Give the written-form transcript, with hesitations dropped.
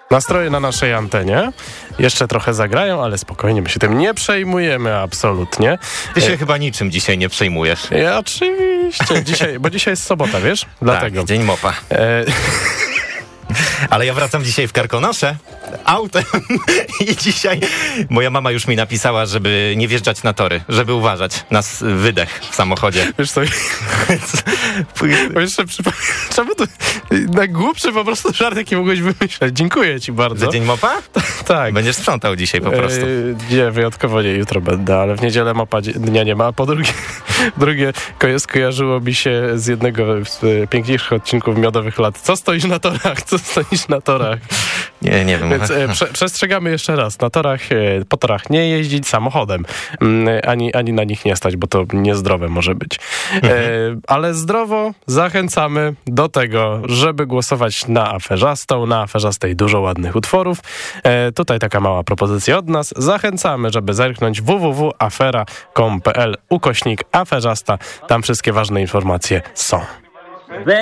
Nastroje na naszej antenie jeszcze trochę zagrają, ale spokojnie, my się tym nie przejmujemy absolutnie. Ty się chyba niczym dzisiaj nie przejmujesz. Ja oczywiście, bo dzisiaj jest sobota, wiesz? Dlatego. Tak, dzień mopa. Ale ja wracam dzisiaj w Karkonosze autem i dzisiaj moja mama już mi napisała, żeby nie wjeżdżać na tory, żeby uważać na wydech w samochodzie. Wiesz co, bo jeszcze przypomnę, czemu to najgłupszy po prostu żart, jaki mogłeś wymyśleć. Dziękuję ci bardzo. Za dzień mopa? Tak. Będziesz sprzątał dzisiaj po prostu. Nie, wyjątkowo nie, jutro będę, ale w niedzielę mopa dnia nie ma, a po drugie skojarzyło mi się z jednego z piękniejszych odcinków Miodowych Lat. Co stoisz na torach? Co stoisz na torach? Nie wiem. Więc przestrzegamy jeszcze raz. Po torach nie jeździć samochodem. Ani na nich nie stać, bo to niezdrowe może być. Ale zdrowo zachęcamy do tego, żeby głosować na Aferzastą. Na Aferzastej dużo ładnych utworów. Tutaj taka mała propozycja od nas. Zachęcamy, żeby zerknąć www.afera.com.pl /Aferzasta. Tam wszystkie ważne informacje są.